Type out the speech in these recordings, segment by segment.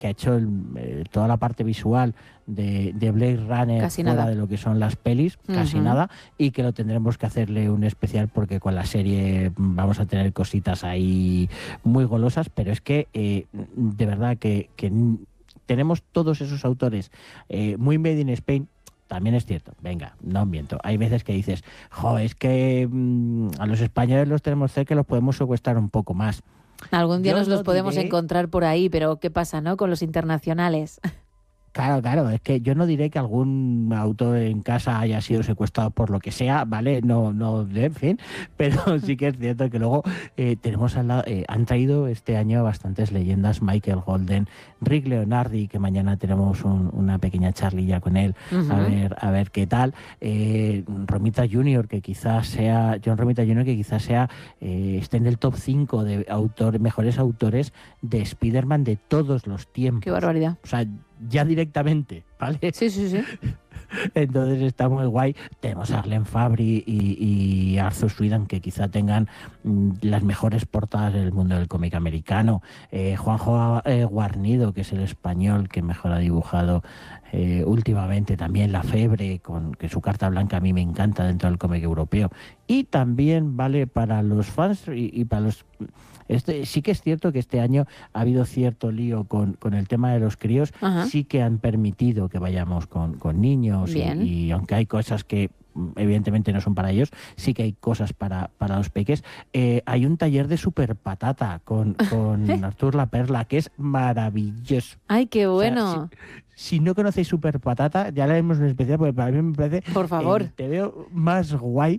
que ha hecho toda la parte visual de Blade Runner Casi fuera nada. de lo que son las pelis, casi nada, y que lo tendremos que hacerle un especial porque con la serie vamos a tener cositas ahí muy golosas, pero es que de verdad que tenemos todos esos autores muy made in Spain. También es cierto, venga, no miento. Hay veces que dices, es que a los españoles los tenemos cerca, que los podemos secuestrar un poco más. Algún día Yo nos los no podemos diré... encontrar por ahí, pero ¿qué pasa, no? Con los internacionales. Claro, es que yo no diré que algún autor en casa haya sido secuestrado por lo que sea, ¿vale? No, en fin, pero sí que es cierto que luego tenemos al lado, han traído este año bastantes leyendas, Michael Holden, Rick Leonardi, que mañana tenemos una pequeña charlilla con él, a ver qué tal, Romita Jr., que quizás sea, John Romita Jr., que quizás sea, esté en el top 5 de mejores autores de Spider-Man de todos los tiempos. Qué barbaridad. O sea, ya directamente, ¿vale? Sí. Entonces está muy guay. Tenemos a Glenn Fabry y Arthur Sweden, que quizá tengan las mejores portadas del mundo del cómic americano. Juanjo Guarnido, que es el español que mejor ha dibujado últimamente. También La Febre, que su carta blanca a mí me encanta dentro del cómic europeo. Y también vale para los fans y para los... sí que es cierto que este año ha habido cierto lío con el tema de los críos. Sí que han permitido que vayamos con niños y aunque hay cosas que evidentemente no son para ellos, sí que hay cosas para los peques. Hay un taller de Super Patata con Artur La Perla, que es maravilloso. ¡Ay, qué bueno! O sea, si no conocéis Super Patata, ya le haremos un especial, porque para mí me parece... Por favor. Te veo más guay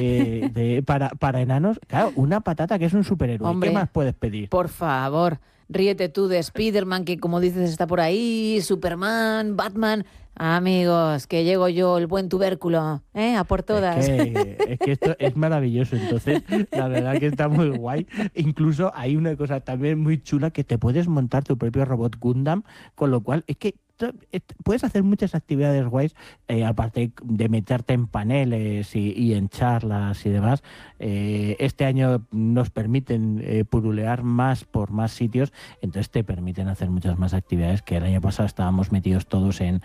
para enanos. Claro, una patata que es un superhéroe. Hombre, ¿qué más puedes pedir? Por favor, ríete tú de Spider-Man, que como dices está por ahí, Superman, Batman... Amigos, que llego yo, el buen tubérculo, a por todas. Es que esto es maravilloso, entonces la verdad que está muy guay. Incluso hay una cosa también muy chula, que te puedes montar tu propio robot Gundam, con lo cual es que puedes hacer muchas actividades guays, aparte de meterte en paneles y en charlas y demás. Este año nos permiten purulear más por más sitios, entonces te permiten hacer muchas más actividades, que el año pasado estábamos metidos todos en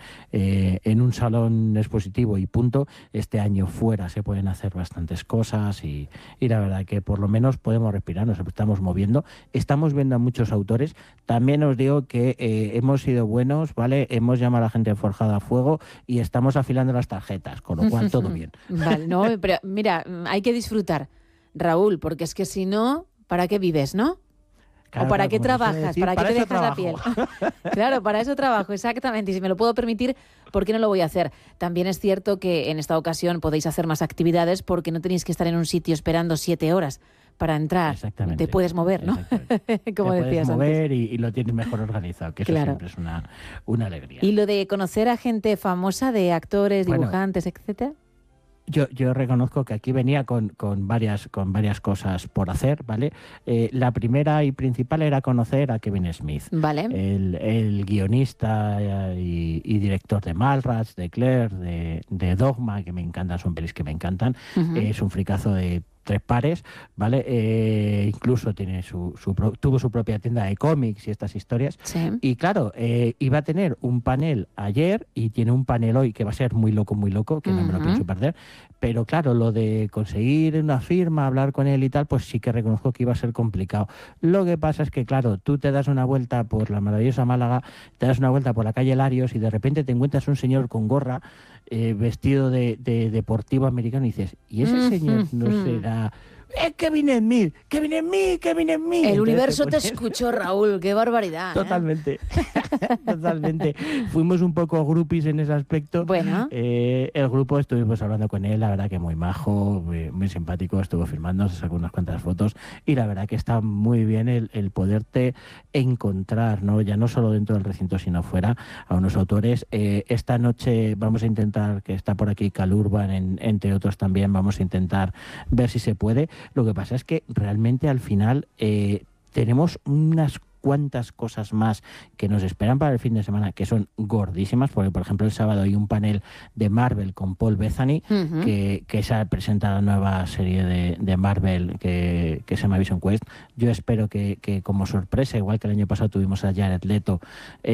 un salón expositivo y punto. Este año fuera se pueden hacer bastantes cosas y la verdad que por lo menos podemos respirar, nos estamos moviendo, estamos viendo a muchos autores. También os digo que hemos sido buenos, ¿vale? Hemos llamado a la gente de Forjada a Fuego y estamos afilando las tarjetas, con lo cual todo bien. Vale, no, pero mira, hay que disfrutar, Raúl, porque es que si no, ¿para qué vives, no? Claro, ¿O para qué trabajas? Decir, ¿Para qué te dejas trabajo. la piel? Claro, para eso trabajo, exactamente. Y si me lo puedo permitir, ¿por qué no lo voy a hacer? También es cierto que en esta ocasión podéis hacer más actividades porque no tenéis que estar en un sitio esperando 7 horas para entrar. Exactamente. Te puedes mover, ¿no? Como te decías puedes mover antes. y lo tienes mejor organizado, que eso siempre es una alegría. ¿Y lo de conocer a gente famosa, de actores, dibujantes, etcétera? Yo reconozco que aquí venía con varias cosas por hacer, ¿vale? La primera y principal era conocer a Kevin Smith, ¿vale? el guionista y director de Mallrats, de Claire, de Dogma, que me encantan, son pelis que me encantan. Es un fricazo de 3 pares, ¿vale? Incluso tiene tuvo su propia tienda de cómics y estas historias. Sí. Y claro, iba a tener un panel ayer y tiene un panel hoy que va a ser muy loco, que no me lo pienso perder. Pero claro, lo de conseguir una firma, hablar con él y tal, pues sí que reconozco que iba a ser complicado. Lo que pasa es que, claro, tú te das una vuelta por la maravillosa Málaga, te das una vuelta por la calle Larios y de repente te encuentras un señor con gorra, vestido de deportivo americano y dices, ¿y ese señor no será...? Kevin Smith. El universo te escuchó, Raúl, qué barbaridad. Totalmente. Totalmente. Fuimos un poco groupies en ese aspecto. Bueno. El grupo estuvimos hablando con él, la verdad que muy majo, muy simpático, estuvo filmando, se sacó unas cuantas fotos y la verdad que está muy bien el poderte encontrar, ¿no? Ya no solo dentro del recinto, sino fuera, a unos autores. Esta noche vamos a intentar, que está por aquí Cal Urban, entre otros también, vamos a intentar ver si se puede. Lo que pasa es que realmente al final tenemos unas cuantas cosas más que nos esperan para el fin de semana, que son gordísimas, porque por ejemplo el sábado hay un panel de Marvel con Paul Bettany, que se presenta la nueva serie de Marvel que se llama Vision Quest. Yo espero que como sorpresa, igual que el año pasado tuvimos a Jared Leto,